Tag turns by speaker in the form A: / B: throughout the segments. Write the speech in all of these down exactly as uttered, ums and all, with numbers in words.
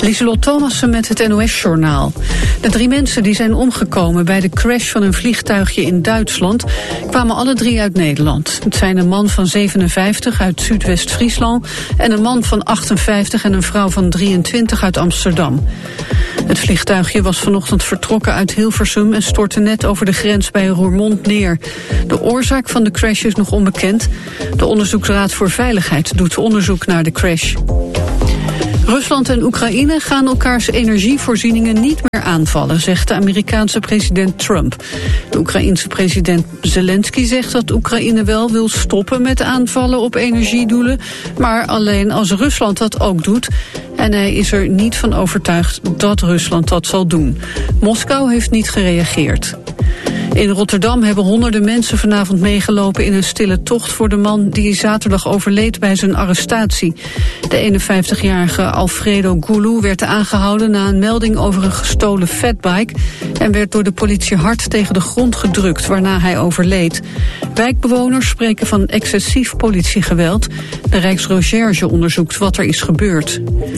A: Lieselot Thomassen met het N O S-journaal. De drie mensen die zijn omgekomen bij de crash van een vliegtuigje in Duitsland kwamen alle drie uit Nederland. Het zijn een man van zevenenvijftig uit Zuidwest-Friesland en een man van achtenvijftig en een vrouw van drieëntwintig uit Amsterdam. Het vliegtuigje was vanochtend vertrokken uit Hilversum en stortte net over de grens bij Roermond neer. De oorzaak van de crash is nog onbekend. De Onderzoeksraad voor Veiligheid doet onderzoek naar de crash. Rusland en Oekraïne gaan elkaars energievoorzieningen niet meer aanvallen, zegt de Amerikaanse president Trump. De Oekraïense president Zelensky zegt dat Oekraïne wel wil stoppen met aanvallen op energiedoelen, maar alleen als Rusland dat ook doet. En hij is er niet van overtuigd dat Rusland dat zal doen. Moskou heeft niet gereageerd. In Rotterdam hebben honderden mensen vanavond meegelopen in een stille tocht voor de man die zaterdag overleed bij zijn arrestatie. De eenenvijftigjarige Alfredo Gulu werd aangehouden na een melding over een gestolen fatbike en werd door de politie hard tegen de grond gedrukt, waarna hij overleed. Wijkbewoners spreken van excessief politiegeweld. De Rijksrecherche onderzoekt wat er is gebeurd.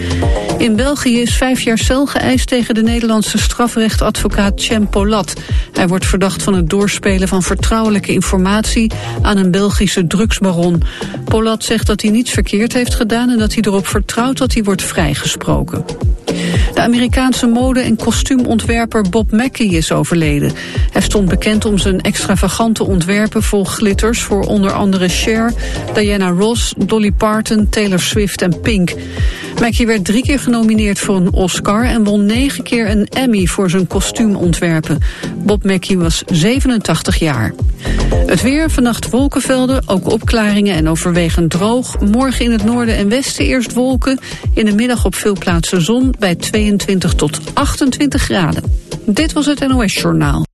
A: In België is vijf jaar cel geëist tegen de Nederlandse strafrechtadvocaat Cem Polat. Hij wordt verdacht van het doorspelen van vertrouwelijke informatie aan een Belgische drugsbaron. Polat zegt dat hij niets verkeerd heeft gedaan en dat hij erop vertrouwt dat hij wordt vrijgesproken. De Amerikaanse mode- en kostuumontwerper Bob Mackie is overleden. Hij stond bekend om zijn extravagante ontwerpen vol glitters voor onder andere Cher, Diana Ross, Dolly Parton, Taylor Swift en Pink. Mackie werd drie keer genomineerd voor een Oscar en won negen keer een Emmy voor zijn kostuumontwerpen. Bob Mackie was zevenentachtig jaar. Het weer, vannacht wolkenvelden, ook opklaringen en overwegend droog. Morgen in het noorden en westen eerst wolken. In de middag op veel plaatsen zon bij tweeëntwintig tot achtentwintig graden. Dit was het N O S-journaal.